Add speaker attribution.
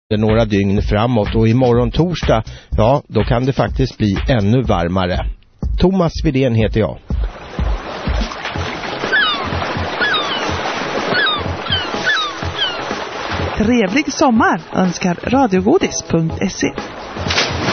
Speaker 1: några dygn framåt, och imorgon torsdag, ja, då kan det faktiskt bli ännu varmare. Thomas Widén heter jag.
Speaker 2: Trevlig sommar önskar radiogodis.se.